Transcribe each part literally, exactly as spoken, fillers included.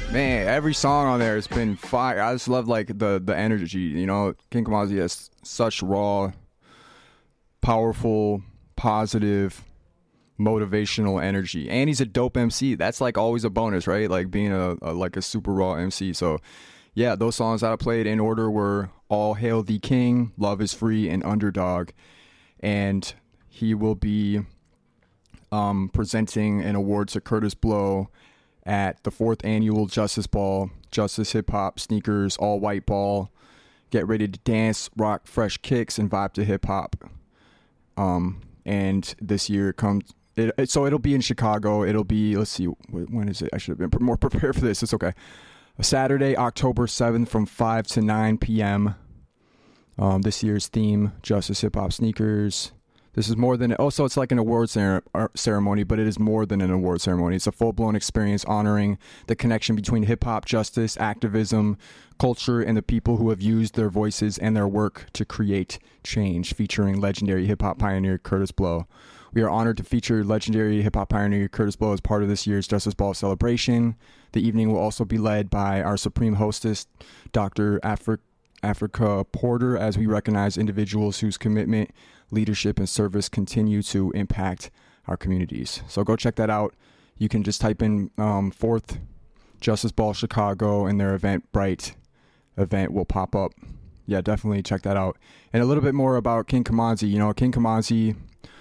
Man, every song on there has been fire. I just love like the the energy. You know, King Kamazi has such raw, powerful, positive, motivational energy, and he's a dope M C. That's like always a bonus, right? Like being a, a like a super raw M C. So, yeah, those songs that I played in order were "All Hail the King," "Love Is Free," and "Underdog." And he will be um, presenting an award to Curtis Blow at the fourth annual Justice Ball, Justice Hip Hop Sneakers All White Ball. Get ready to dance, rock fresh kicks, and vibe to hip hop. Um, and this year it comes, it, it, so it'll be in Chicago. It'll be, let's see, when is it? I should have been more prepared for this. It's okay. Saturday, October seventh from five to nine p.m. Um, this year's theme, Justice Hip Hop Sneakers. This is more than, also it's like an award cer- ceremony, but it is more than an award ceremony. It's a full-blown experience honoring the connection between hip-hop, justice, activism, culture, and the people who have used their voices and their work to create change, featuring legendary hip-hop pioneer Curtis Blow. We are honored to feature legendary hip-hop pioneer Curtis Blow as part of this year's Justice Ball celebration. The evening will also be led by our supreme hostess, Doctor Afri- Africa Porter, as we recognize individuals whose commitment, leadership, and service continue to impact our communities. So go check that out. You can just type in um, fourth Justice Ball Chicago, and their Eventbrite event will pop up. Yeah, definitely check that out. And a little bit more about King Kamazi. You know, King Kamazi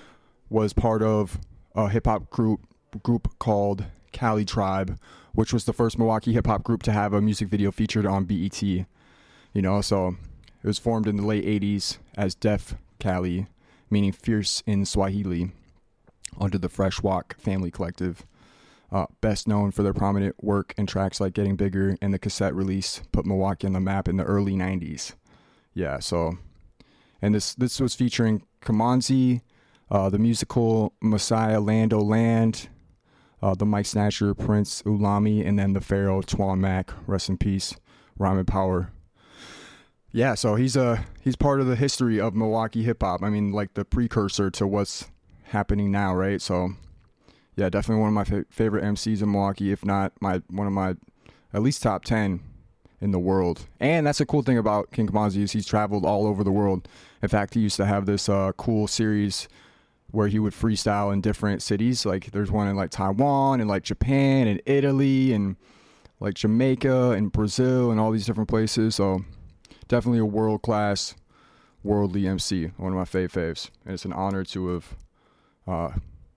was part of a hip-hop group group called Cali Tribe, which was the first Milwaukee hip-hop group to have a music video featured on B E T. You know, so it was formed in the late eighties as Def Cali, meaning fierce in Swahili, under the Fresh Walk Family Collective. Uh, best known for their prominent work in tracks like Getting Bigger, and the cassette release put Milwaukee on the map in the early nineties. Yeah, so, and this this was featuring Kamazi, uh, the musical Messiah Lando Land, uh, the Mike Snatcher Prince Ulami, and then the Pharaoh Twan Mac, rest in peace, Rhyme and Power. Yeah, so he's a he's part of the history of Milwaukee hip hop. I mean, like the precursor to what's happening now, right? So, yeah, definitely one of my fa- favorite M Cs in Milwaukee, if not my one of my at least top ten in the world. And that's a cool thing about King Kamazi is he's traveled all over the world. In fact, he used to have this uh, cool series where he would freestyle in different cities. Like there's one in like Taiwan and like Japan and Italy and like Jamaica and Brazil and all these different places. So definitely a world-class, worldly M C, one of my fave faves. And it's an honor to have, uh,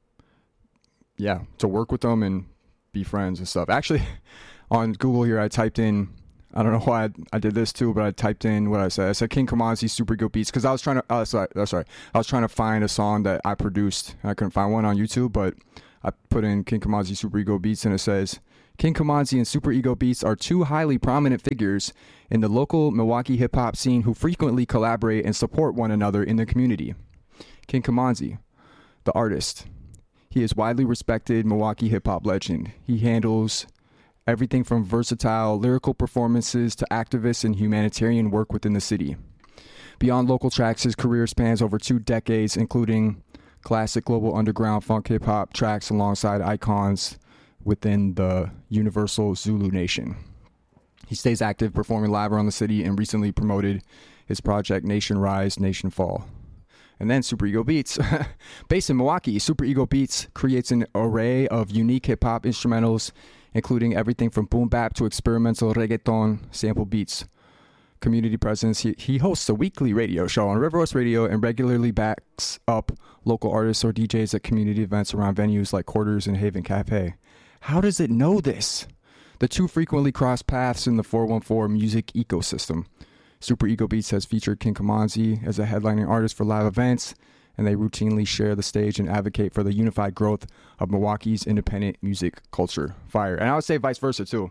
yeah, to work with them and be friends and stuff. Actually, on Google here, I typed in, I don't know why I, I did this too, but I typed in what I said. I said King Kamazi Super Ego Beats because I was trying to, oh, sorry, oh, sorry. I was trying to find a song that I produced. I couldn't find one on YouTube, but I put in King Kamazi Super Ego Beats and it says, King Kamazi and Super Ego Beats are two highly prominent figures in the local Milwaukee hip-hop scene who frequently collaborate and support one another in the community. King Kamazi, the artist. He is widely respected Milwaukee hip-hop legend. He handles everything from versatile lyrical performances to activist and humanitarian work within the city. Beyond local tracks, his career spans over two decades, including classic global underground funk hip-hop tracks alongside icons within the Universal Zulu Nation. He stays active, performing live around the city, and recently promoted his project Nation Rise, Nation Fall. And then Super Ego Beats. Based in Milwaukee, Super Ego Beats creates an array of unique hip-hop instrumentals, including everything from boom bap to experimental reggaeton sample beats. Community presence. He, he hosts a weekly radio show on River West Radio and regularly backs up local artists or D Js at community events around venues like Quarters and Haven Cafe. How does it know this? The two frequently cross paths in the four one four music ecosystem. Super Ego Beats has featured King Kamazi as a headlining artist for live events, and they routinely share the stage and advocate for the unified growth of Milwaukee's independent music culture. Fire. And I would say vice versa, too.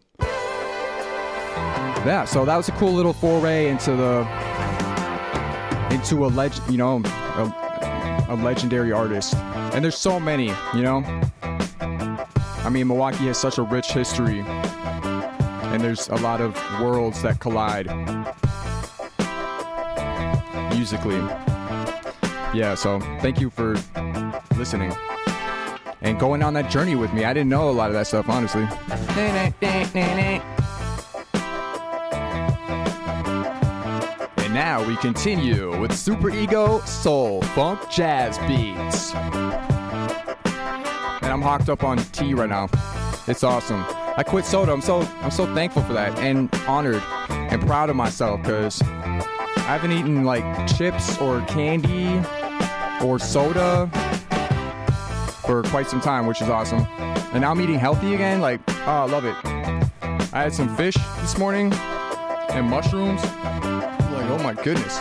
Yeah, so that was a cool little foray into the, into a leg, you know, a, a legendary artist. And there's so many, you know? I mean, Milwaukee has such a rich history, and there's a lot of worlds that collide musically. Yeah, so thank you for listening. and going on that journey with me. I didn't know a lot of that stuff, honestly. And now we continue with Super Ego Soul Funk Jazz Beats. And I'm hocked up on tea right now. It's awesome. I quit soda. I'm so I'm so thankful for that and honored and proud of myself because I haven't eaten like chips or candy or soda for quite some time, which is awesome. And now I'm eating healthy again. Like, oh, I love it. I had some fish this morning and mushrooms. Like, oh my goodness.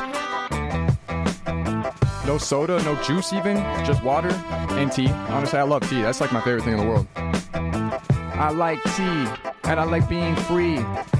No soda, no juice even, just water and tea. Honestly, I love tea. That's like my favorite thing in the world. I like tea, and I like being free.